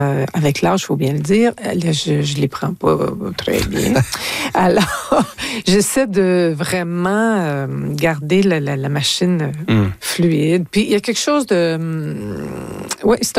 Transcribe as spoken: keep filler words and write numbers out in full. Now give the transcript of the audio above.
Euh, avec l'âge, il faut bien le dire, là, je ne les prends pas euh, très bien. Alors, j'essaie de vraiment euh, garder la, la, la machine euh, mm. fluide. Puis, il y a quelque chose de... Euh, oui, c'est